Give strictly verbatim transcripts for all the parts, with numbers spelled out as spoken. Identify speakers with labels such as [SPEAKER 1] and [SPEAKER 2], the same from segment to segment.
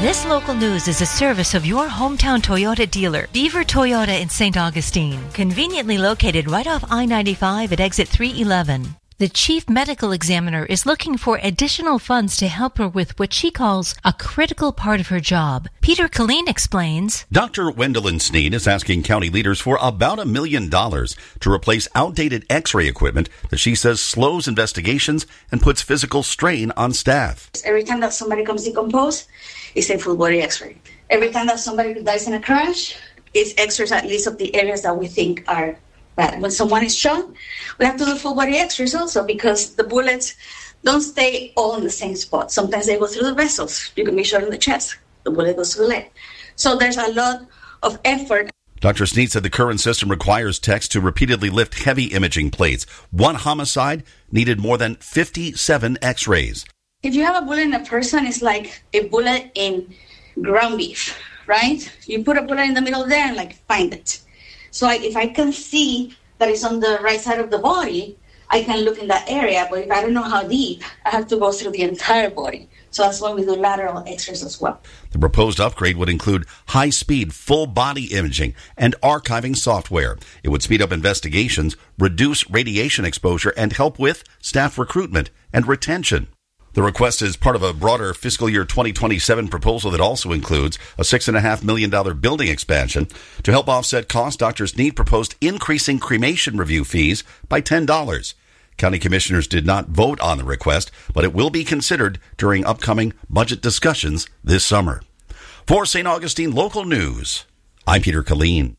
[SPEAKER 1] This local news is a service of your hometown Toyota dealer, Beaver Toyota in Saint Augustine, conveniently located right off I ninety-five at exit three eleven. The chief medical examiner is looking for additional funds to help her with what she calls a critical part of her job. Peter Killeen explains.
[SPEAKER 2] Doctor Wendelin Sneed is asking county leaders for about a million dollars to replace outdated x-ray equipment that she says slows investigations and puts physical strain on staff.
[SPEAKER 3] Every time that somebody comes decomposed, it's a full body x-ray. Every time that somebody dies in a crash, it's x-rays at least of the areas that we think are bad. When someone is shot, we have to do full body x-rays also because the bullets don't stay all in the same spot. Sometimes they go through the vessels. You can be shot in the chest. The bullet goes through the leg. So there's a lot of effort.
[SPEAKER 2] Doctor Sneed said the current system requires techs to repeatedly lift heavy imaging plates. One homicide needed more than fifty-seven x-rays.
[SPEAKER 3] If you have a bullet in a person, it's like a bullet in ground beef, right? You put a bullet in the middle there and like find it. So I, if I can see that it's on the right side of the body, I can look in that area. But if I don't know how deep, I have to go through the entire body. So that's why we do lateral x-rays as well.
[SPEAKER 2] The proposed upgrade would include high-speed, full-body imaging and archiving software. It would speed up investigations, reduce radiation exposure, and help with staff recruitment and retention. The request is part of a broader fiscal year twenty twenty-seven proposal that also includes a six point five million dollars building expansion. To help offset costs, Doctor Sneed proposed increasing cremation review fees by ten dollars. County commissioners did not vote on the request, but it will be considered during upcoming budget discussions this summer. For Saint Augustine Local News, I'm Peter Killeen.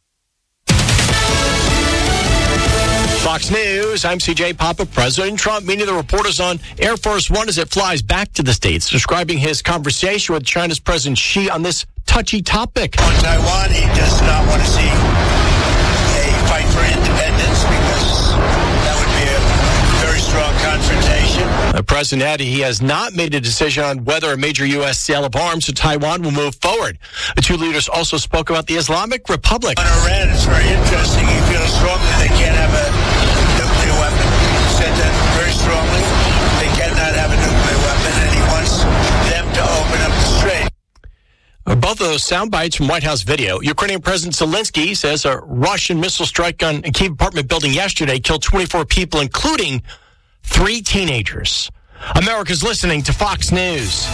[SPEAKER 4] Fox News, I'm C J Papa. President Trump meeting the reporters on Air Force One as it flies back to the States, describing his conversation with China's President Xi on this touchy topic.
[SPEAKER 5] On Taiwan, he does not want to see a fight for independence because that would be a very strong confrontation.
[SPEAKER 4] The president added he has not made a decision on whether a major U S sale of arms to Taiwan will move forward. The two leaders also spoke about the Islamic Republic.
[SPEAKER 5] On Iran, it's very interesting. He feels strongly they can't have a nuclear weapon. He said that very strongly. They cannot have a nuclear weapon, and he wants them to open up the strait.
[SPEAKER 4] Both of those sound bites from White House video. Ukrainian President Zelensky says a Russian missile strike on a Kyiv apartment building yesterday killed twenty-four people, including three teenagers. America's listening to Fox News.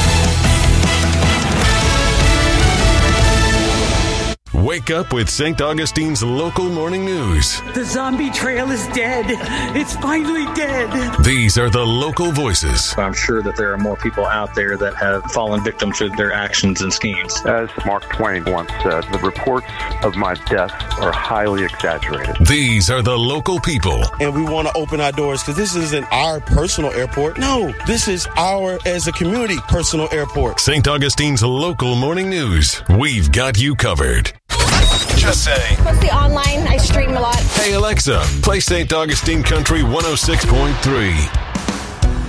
[SPEAKER 6] Wake up with Saint Augustine's local morning news.
[SPEAKER 7] The zombie trail is dead. It's finally dead.
[SPEAKER 6] These are the local voices.
[SPEAKER 8] I'm sure that there are more people out there that have fallen victim to their actions and schemes.
[SPEAKER 9] As Mark Twain once said, the reports of my death are highly exaggerated.
[SPEAKER 6] These are the local people.
[SPEAKER 10] And we want to open our doors because this isn't our personal airport. No, this is our, as a community, personal airport.
[SPEAKER 6] Saint Augustine's local morning news. We've got you covered. Just say,
[SPEAKER 11] mostly online. I stream a lot.
[SPEAKER 6] Hey Alexa, play Saint Augustine Country one oh six point three.